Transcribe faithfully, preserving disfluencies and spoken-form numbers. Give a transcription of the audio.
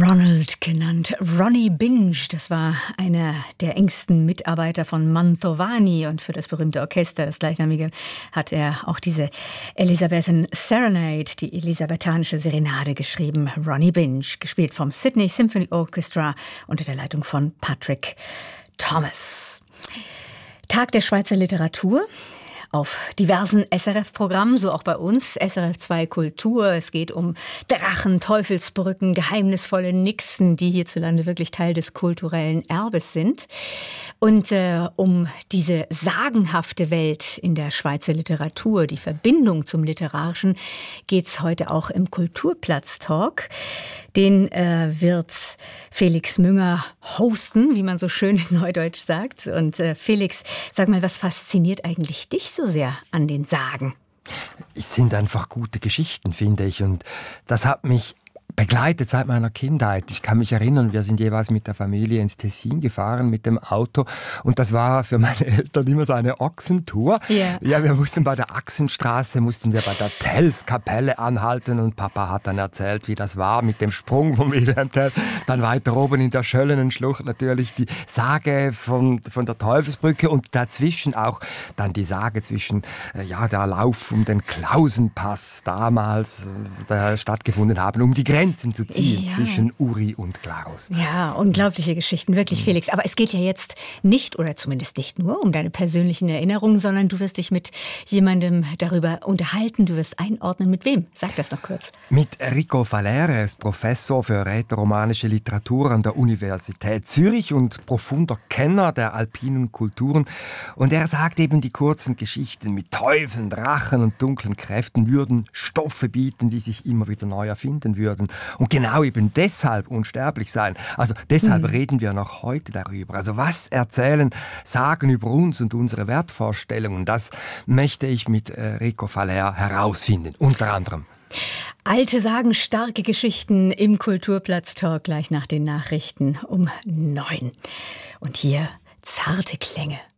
Ronald, genannt Ronnie Binge, das war einer der engsten Mitarbeiter von Mantovani, und für das berühmte Orchester, das gleichnamige, hat er auch diese Elizabethan Serenade, die elisabethanische Serenade, geschrieben. Ronnie Binge, gespielt vom Sydney Symphony Orchestra unter der Leitung von Patrick Thomas. Tag der Schweizer Literatur. Auf diversen S R F-Programmen, so auch bei uns, S R F zwei Kultur. Es geht um Drachen, Teufelsbrücken, geheimnisvolle Nixen, die hierzulande wirklich Teil des kulturellen Erbes sind. Und äh, um diese sagenhafte Welt in der Schweizer Literatur, die Verbindung zum Literarischen, geht's heute auch im Kulturplatz-Talk. Den äh, wird Felix Münger hosten, wie man so schön in Neudeutsch sagt. Und äh, Felix, sag mal, was fasziniert eigentlich dich so sehr an den Sagen? Es sind einfach gute Geschichten, finde ich. Und das hat mich begleitet seit meiner Kindheit. Ich kann mich erinnern, wir sind jeweils mit der Familie ins Tessin gefahren mit dem Auto, und das war für meine Eltern immer so eine Ochsentour. Yeah. Ja, wir mussten bei der Achsenstraße, mussten wir bei der Tells-Kapelle anhalten, und Papa hat dann erzählt, wie das war mit dem Sprung vom Wilhelm Tell. Dann weiter oben in der Schöllenen-Schlucht natürlich die Sage von, von der Teufelsbrücke, und dazwischen auch dann die Sage zwischen, ja, der Lauf um den Klausenpass damals, der stattgefunden haben, um die Grenzen zu ziehen, ja, zwischen Uri und Glarus. Ja, unglaubliche Geschichten, wirklich, mhm. Felix. Aber es geht ja jetzt nicht, oder zumindest nicht nur, um deine persönlichen Erinnerungen, sondern du wirst dich mit jemandem darüber unterhalten. Du wirst einordnen, mit wem? Sag das noch kurz. Mit Rico Valere, er ist Professor für rätoromanische Literatur an der Universität Zürich und profunder Kenner der alpinen Kulturen. Und er sagt eben, die kurzen Geschichten mit Teufeln, Drachen und dunklen Kräften würden Stoffe bieten, die sich immer wieder neu erfinden würden. Und genau eben deshalb unsterblich sein. Also deshalb mhm. reden wir noch heute darüber. Also was erzählen Sagen über uns und unsere Wertvorstellungen? Das möchte ich mit äh, Rico Valere herausfinden, unter anderem. Alte Sagen, starke Geschichten im Kulturplatz-Talk gleich nach den Nachrichten um neun. Und hier zarte Klänge